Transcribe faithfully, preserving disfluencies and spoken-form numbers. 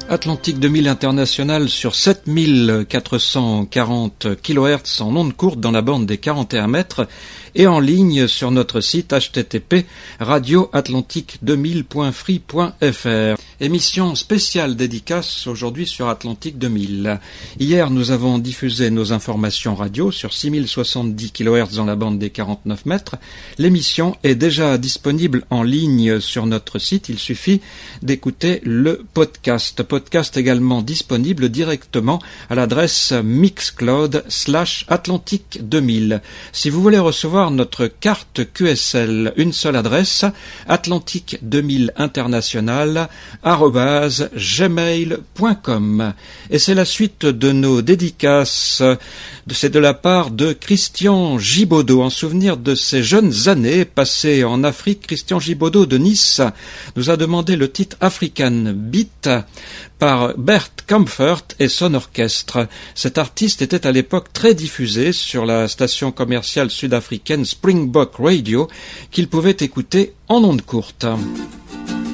Atlantique deux mille international sur sept mille quatre cent quarante kilohertz en ondes courtes dans la bande des quarante et un mètres et en ligne sur notre site h t t p point radio atlantique deux mille point free point f r. Émission spéciale dédicace aujourd'hui sur Atlantique deux mille. Hier, nous avons diffusé nos informations radio sur six mille soixante-dix kilohertz dans la bande des quarante-neuf mètres. L'émission est déjà disponible en ligne sur notre site. Il suffit d'écouter le podcast. Podcast également disponible directement à l'adresse Mixcloud slash Atlantique deux mille. Si vous voulez recevoir notre carte Q S L, une seule adresse, Atlantique deux mille international arobase gmail point com. Et c'est la suite de nos dédicaces. C'est de la part de Christian Gibaudot. En souvenir de ses jeunes années passées en Afrique, Christian Gibaudot de Nice nous a demandé le titre African Beat par Bert Kaempfert et son orchestre. Cet artiste était à l'époque très diffusé sur la station commerciale sud-africaine Springbok Radio, qu'il pouvait écouter en ondes courtes.